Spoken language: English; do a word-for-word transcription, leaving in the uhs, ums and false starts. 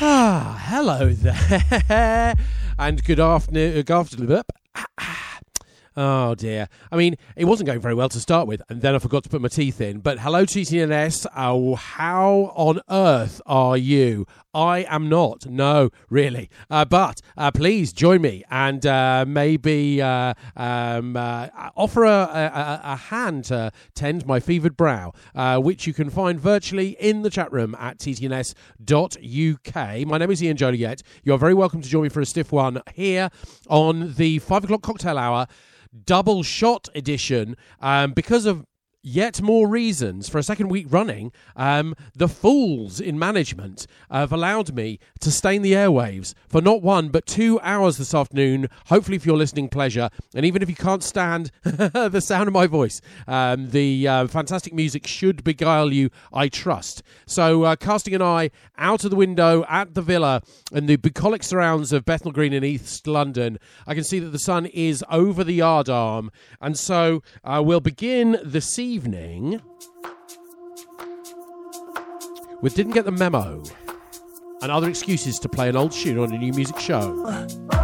Ah, hello there, and good afternoon. Good afternoon. Oh dear. I mean, it wasn't going very well to start with, and then I forgot to put my teeth in. But hello, T T N S. Oh, how on earth are you? I am not. No, really. Uh, but uh, please join me and uh, maybe uh, um, uh, offer a, a, a hand to tend my fevered brow, uh, which you can find virtually in the chat room at t t n s dot u k. My name is Ian Joliet. You're very welcome to join me for a stiff one here on the five o'clock cocktail hour double shot edition, um, because of yet more reasons. For a second week running, um, the fools in management have allowed me to stain the airwaves for not one but two hours this afternoon, hopefully for your listening pleasure. And even if you can't stand the sound of my voice, um, the uh, fantastic music should beguile you, I trust. So uh, casting an eye out of the window at the villa and the bucolic surrounds of Bethnal Green in East London, I can see that the sun is over the yard arm. And so uh, we'll begin this evening with Didn't Get the Memo and other excuses to play an old tune on a new music show.